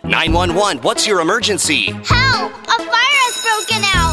911, what's your emergency? Help! A fire has broken out!